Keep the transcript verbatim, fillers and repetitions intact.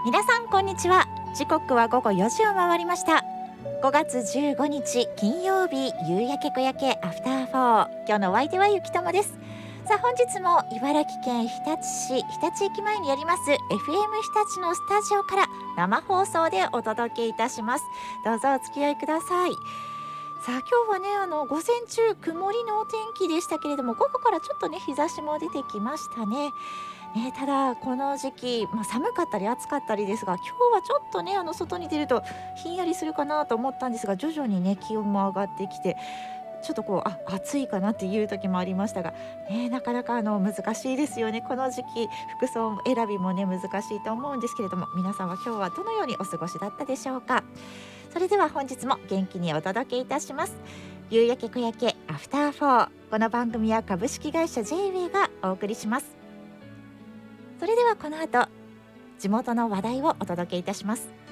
皆さんこんにちは。時刻は午後よじを回りました。ごがつじゅうごにち金曜日、夕焼け小焼けアフターフォー。今日のお相手はゆきともです。さあ本日も茨城県日立市日立駅前にあります エフエム 日立のスタジオから生放送でお届けいたします。どうぞお付き合いください。さあ今日はねあの午前中曇りのお天気でしたけれども、午後からちょっとね日差しも出てきましたね。ね、ただこの時期、まあ、寒かったり暑かったりですが、今日はちょっとねあの外に出るとひんやりするかなと思ったんですが、徐々にね気温も上がってきて、ちょっとこうあ暑いかなっていう時もありましたが、ね、なかなかあの難しいですよね。この時期服装選びもね難しいと思うんですけれども、皆さんは今日はどのようにお過ごしだったでしょうか。それでは本日も元気にお届けいたします。夕焼け小焼けアフターフォー。この番組は株式会社 ジェイウェイ がお送りします。それではこの後地元の話題をお届けいたします。